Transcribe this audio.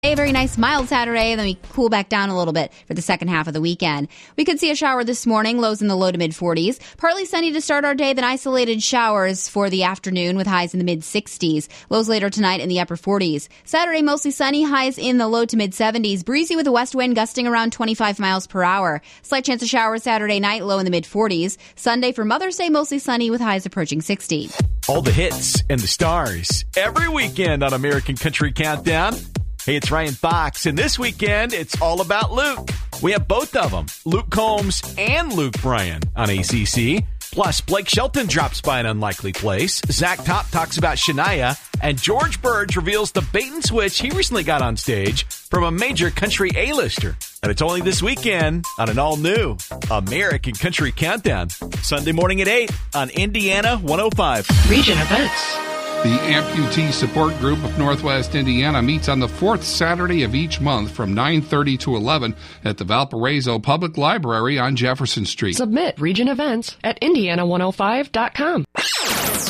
A very nice mild Saturday, then we cool back down a little bit for the second half of the weekend. We could see a shower this morning, lows in the low to mid 40s. Partly sunny to start our day, then isolated showers for the afternoon with highs in the mid 60s. Lows later tonight in the upper 40s. Saturday mostly sunny, highs in the low to mid 70s. Breezy with a west wind gusting around 25 miles per hour. Slight chance of showers Saturday night, low in the mid 40s. Sunday for Mother's Day, mostly sunny with highs approaching 60. All the hits and the stars every weekend on American Country Countdown. Hey, it's Ryan Fox, and this weekend, it's all about Luke. We have both of them, Luke Combs and Luke Bryan on ACC. Plus, Blake Shelton drops by an unlikely place. Zach Top talks about Shania, and George Burge reveals the bait and switch he recently got on stage from a major country A-lister. And it's only this weekend on an all-new American Country Countdown. Sunday morning at 8 on Indiana 105. Region Events. The Amputee Support Group of Northwest Indiana meets on the fourth Saturday of each month from 9:30 to 11 at the Valparaiso Public Library on Jefferson Street. Submit Region Events at Indiana105.com.